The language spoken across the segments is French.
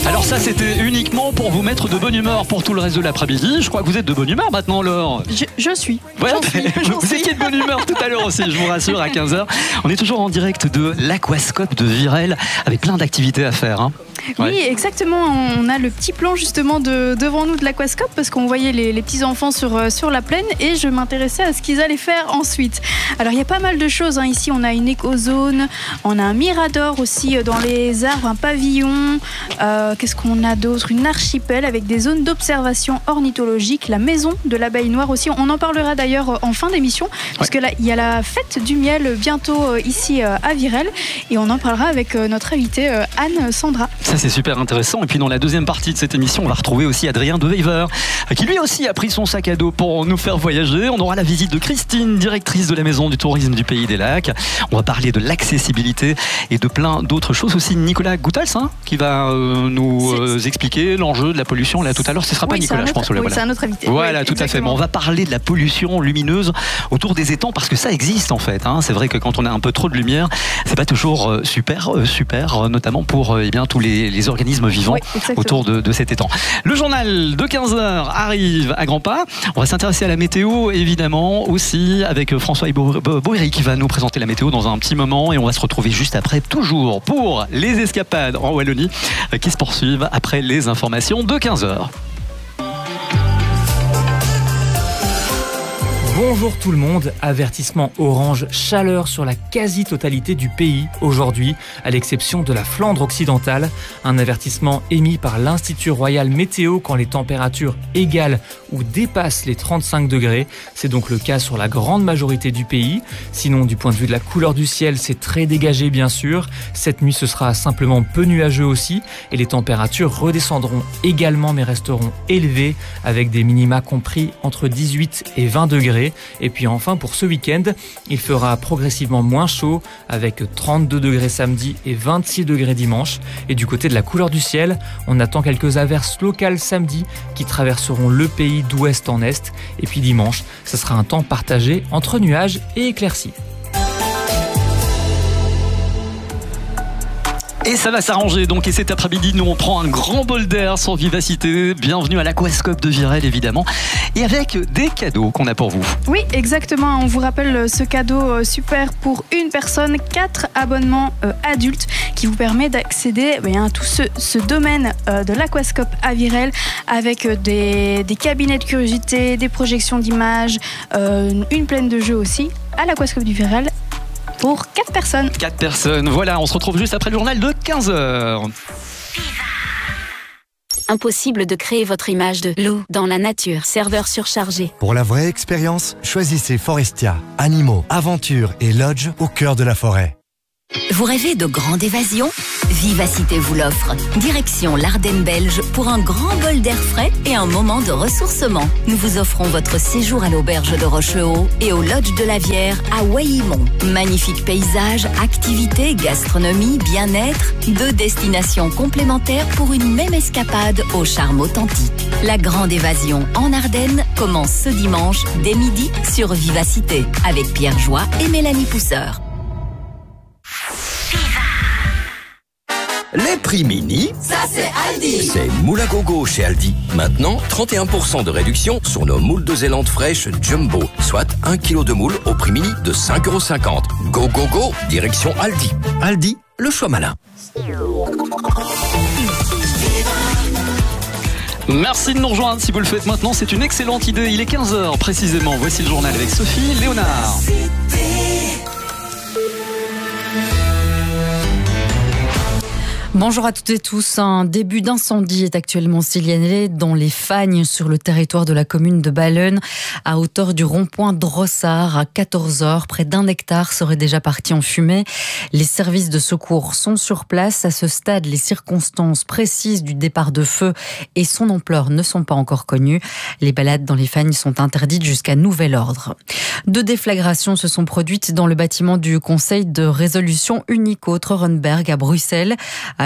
Alors ça, c'était uniquement pour vous mettre de bonne humeur pour tout le reste de l'après-midi. Je crois que vous êtes de bonne humeur maintenant, Laure. Je suis. Ouais, vous étiez de bonne humeur tout à l'heure aussi, je vous rassure, à 15h. On est toujours en direct de l'Aquascope de Virel, avec plein d'activités à faire. Hein. Oui, exactement. On a le petit plan justement devant nous de l'Aquascope parce qu'on voyait les petits enfants sur la plaine et je m'intéressais à ce qu'ils allaient faire ensuite. Alors il y a pas mal de choses. Hein. Ici, on a une écozone, on a un mirador aussi dans les arbres, un pavillon. Qu'est-ce qu'on a d'autre? Une archipel avec des zones d'observation ornithologique, la maison de l'abeille noire aussi. On en parlera d'ailleurs en fin d'émission, puisque là, il y a la fête du miel bientôt ici à Virel, et on en parlera avec notre invitée Anne Sandra. Ça, c'est super intéressant. Et puis dans la deuxième partie de cette émission, on va retrouver aussi Adrien de Wever, qui lui aussi a pris son sac à dos pour nous faire voyager. On aura la visite de Christine, directrice de la maison du tourisme du Pays des Lacs. On va parler de l'accessibilité et de plein d'autres choses aussi. Nicolas Goutals, qui va nous expliquer l'enjeu de la pollution là tout à l'heure. Ce sera pas Nicolas, je pense. Oui, c'est un autre invité. Voilà, tout à fait. Mais on va parler de la pollution lumineuse autour des étangs parce que ça existe en fait. C'est vrai que quand on a un peu trop de lumière, c'est pas toujours super, notamment pour tous les organismes vivants autour de cet étang. Le journal de 15h arrive à grands pas. On va s'intéresser à la météo évidemment aussi avec François Boéry qui va nous présenter la météo dans un petit moment et on va se retrouver juste après toujours pour les escapades en Wallonie qui se poursuivent après les informations de 15h. Bonjour tout le monde, avertissement orange chaleur sur la quasi-totalité du pays aujourd'hui, à l'exception de la Flandre occidentale. Un avertissement émis par l'Institut Royal Météo quand les températures égalent ou dépassent les 35 degrés. C'est donc le cas sur la grande majorité du pays. Sinon, du point de vue de la couleur du ciel, c'est très dégagé bien sûr. Cette nuit, ce sera simplement peu nuageux aussi et les températures redescendront également mais resteront élevées avec des minima compris entre 18 et 20 degrés. Et puis enfin pour ce week-end, il fera progressivement moins chaud avec 32 degrés samedi et 26 degrés dimanche. Et du côté de la couleur du ciel, on attend quelques averses locales samedi qui traverseront le pays d'ouest en est. Et puis dimanche, ce sera un temps partagé entre nuages et éclaircies. Et ça va s'arranger donc, et cet après-midi nous on prend un grand bol d'air sans vivacité. Bienvenue à l'Aquascope de Virel évidemment, et avec des cadeaux qu'on a pour vous. Oui exactement, on vous rappelle ce cadeau super pour une personne, 4 abonnements adultes qui vous permet d'accéder à tout ce domaine de l'Aquascope à Virel avec des cabinets de curiosité, des projections d'images, une plaine de jeux aussi à l'Aquascope du Virel. Pour 4 personnes. 4 personnes, voilà, on se retrouve juste après le journal de 15h. Impossible de créer votre image de loup dans la nature. Serveur surchargé. Pour la vraie expérience, choisissez Forestia. Animaux, aventures et lodge au cœur de la forêt. Vous rêvez de grande évasion? Vivacité vous l'offre. Direction l'Ardenne belge pour un grand bol d'air frais et un moment de ressourcement. Nous vous offrons votre séjour à l'auberge de Rochehaut et au lodge de la Vière à Waillimont. Magnifiques paysages, activités, gastronomie, bien-être, 2 destinations complémentaires pour une même escapade au charme authentique. La grande évasion en Ardennes commence ce dimanche dès midi sur Vivacité avec Pierre Joie et Mélanie Pousseur. Les prix mini, ça c'est Aldi. C'est moule à gogo chez Aldi. Maintenant, 31% de réduction sur nos moules de Zélande fraîches Jumbo, soit 1 kg de moule au prix mini de 5,50 €. Go go go, direction Aldi. Aldi, le choix malin. Merci de nous rejoindre si vous le faites maintenant, c'est une excellente idée. Il est 15h précisément, voici le journal avec Sophie Léonard. Bonjour à toutes et tous. Un début d'incendie est actuellement signalé dans les Fagnes sur le territoire de la commune de Ballen à hauteur du rond-point Drossard à 14h. Près d'1 hectare serait déjà parti en fumée. Les services de secours sont sur place. À ce stade, les circonstances précises du départ de feu et son ampleur ne sont pas encore connues. Les balades dans les Fagnes sont interdites jusqu'à nouvel ordre. 2 déflagrations se sont produites dans le bâtiment du Conseil de résolution unique au Treurenberg à Bruxelles. Alors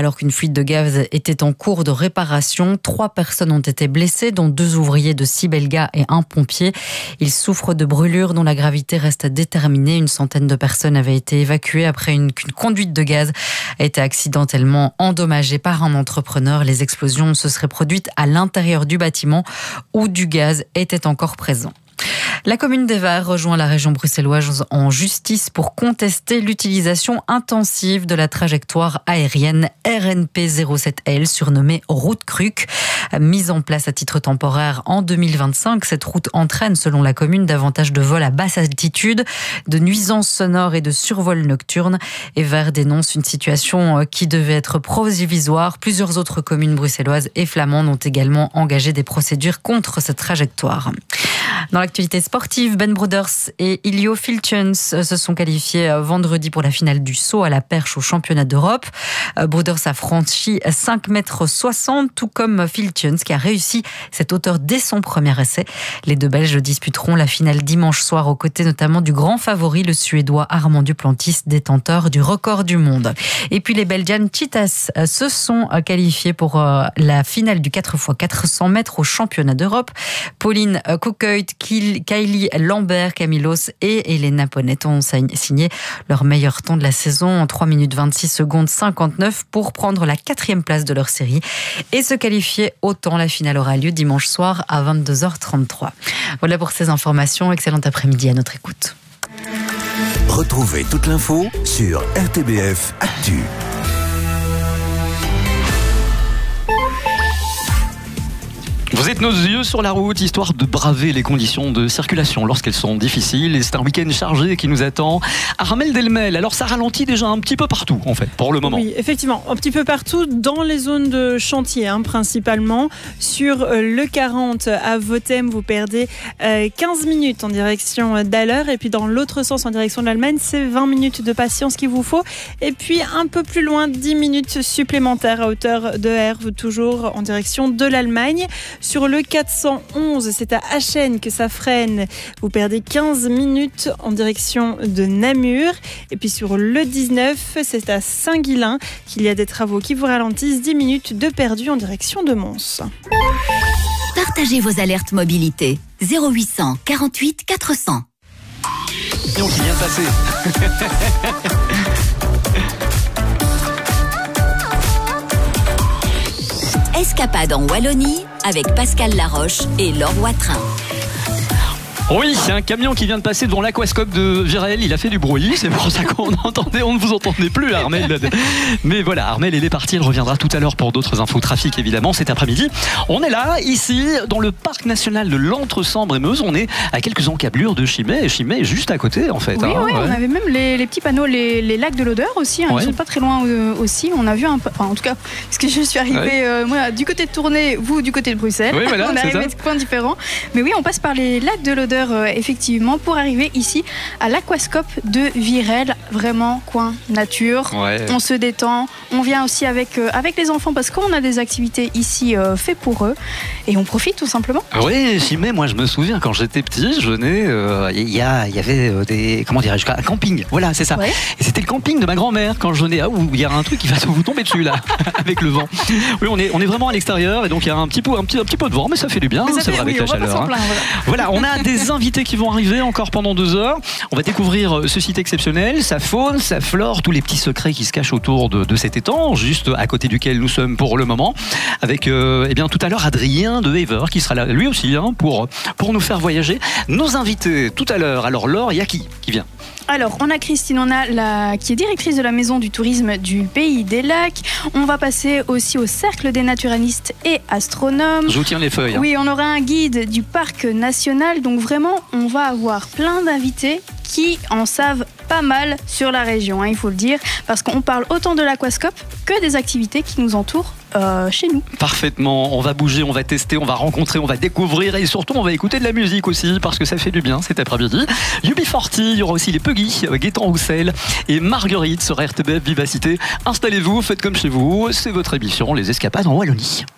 alors qu'une fuite de gaz était en cours de réparation. 3 personnes ont été blessées, dont 2 ouvriers de Sibelga et un pompier. Ils souffrent de brûlures dont la gravité reste à déterminer. Une centaine de personnes avaient été évacuées après qu'une conduite de gaz a été accidentellement endommagée par un entrepreneur. Les explosions se seraient produites à l'intérieur du bâtiment où du gaz était encore présent. La commune des Verts rejoint la région bruxelloise en justice pour contester l'utilisation intensive de la trajectoire aérienne RNP07L, surnommée route Kruck. Mise en place à titre temporaire en 2025, cette route entraîne, selon la commune, davantage de vols à basse altitude, de nuisances sonores et de survols nocturnes. Et Verts dénonce une situation qui devait être provisoire. Plusieurs autres communes bruxelloises et flamandes ont également engagé des procédures contre cette trajectoire. Dans l'actualité sportive, Ben Brothers et Ilio Filchens se sont qualifiés vendredi pour la finale du saut à la perche au championnat d'Europe. Brothers a franchi 5,60 m, tout comme Filchens qui a réussi cette hauteur dès son premier essai. Les 2 Belges disputeront la finale dimanche soir aux côtés notamment du grand favori, le Suédois Armand Duplantis, détenteur du record du monde. Et puis les Belgian Cheetahs se sont qualifiés pour la finale du 4x400 mètres au championnat d'Europe. Pauline Coqueuil, Kylie Lambert, Camilos et Elena Ponette ont signé leur meilleur temps de la saison en 3 minutes 26 secondes 59 pour prendre la 4e place de leur série et se qualifier au temps. La finale aura lieu dimanche soir à 22h33. Voilà pour ces informations. Excellent après-midi à notre écoute. Retrouvez toute l'info sur RTBF Actu. Vous êtes nos yeux sur la route, histoire de braver les conditions de circulation lorsqu'elles sont difficiles. Et c'est un week-end chargé qui nous attend. Armelle Delmel, alors ça ralentit déjà un petit peu partout, en fait, pour le moment. Oui, effectivement, un petit peu partout dans les zones de chantier, principalement. Sur le 40 à Vothem, vous perdez 15 minutes en direction d'Haller. Et puis dans l'autre sens, en direction de l'Allemagne, c'est 20 minutes de patience qu'il vous faut. Et puis un peu plus loin, 10 minutes supplémentaires à hauteur de Herve, toujours en direction de l'Allemagne. Sur le 411, c'est à Achen que ça freine. Vous perdez 15 minutes en direction de Namur. Et puis sur le 19, c'est à Saint-Guilain qu'il y a des travaux qui vous ralentissent. 10 minutes de perdu en direction de Mons. Partagez vos alertes mobilité. 0800 48 400. Et on s'y vient de passer. Escapade en Wallonie avec Pascal Laroche et Laure Watrin. Oui, c'est un camion qui vient de passer devant l'aquascope de Virel. Il a fait du bruit, c'est pour ça qu'on ne vous entendait plus, Armel. Mais voilà, Armel, il est parti. Il reviendra tout à l'heure pour d'autres infos trafic, évidemment, cet après-midi. On est là, ici, dans le parc national de l'Entre-Sambre-et-Meuse. On est à quelques encablures de Chimay. Et Chimay est juste à côté, en fait. Oui, on avait même les petits panneaux, les lacs de l'odeur aussi. Ils sont pas très loin aussi. On a vu un peu, en tout cas, parce que je suis arrivée, moi, du côté de Tournai, vous, du côté de Bruxelles. Oui, voilà, on est arrivé de coins différents. Mais oui, on passe par les lacs de l'odeur. Effectivement, pour arriver ici à l'aquascope de Virel, vraiment coin nature. On se détend, on vient aussi avec les enfants parce qu'on a des activités ici faites pour eux et on profite tout simplement. Oui, Chimay, moi je me souviens quand j'étais petit, je venais, il y avait des, comment dirais-je, un camping. Voilà, c'est ça. Et c'était le camping de ma grand-mère quand je venais. Ah, il y a un truc qui va vous tomber dessus là, avec le vent. Oui, on est vraiment à l'extérieur et donc il y a un petit peu de vent, mais ça fait du bien, c'est vrai, avec la chaleur. Voilà, on a des invités qui vont arriver encore pendant 2 heures. On va découvrir ce site exceptionnel, sa faune, sa flore, tous les petits secrets qui se cachent autour de cet étang, juste à côté duquel nous sommes pour le moment, avec tout à l'heure Adrien de Haver qui sera là lui aussi pour nous faire voyager. Nos invités tout à l'heure. Alors Laure, il y a qui vient? Alors, on a Christine, qui est directrice de la Maison du Tourisme du Pays des Lacs. On va passer aussi au Cercle des naturalistes et astronomes. Je vous tiens les feuilles. Oui, on aura un guide du Parc national. Donc vraiment, on va avoir plein d'invités qui en savent pas mal sur la région, il faut le dire, parce qu'on parle autant de l'aquascope que des activités qui nous entourent chez nous. Parfaitement, on va bouger, on va tester, on va rencontrer, on va découvrir et surtout on va écouter de la musique aussi parce que ça fait du bien cet après-midi. UB40, il y aura aussi les Puggy, Gaëtan Roussel et Marguerite sur RTBF Vivacité. Installez-vous, faites comme chez vous, c'est votre émission Les Escapades en Wallonie.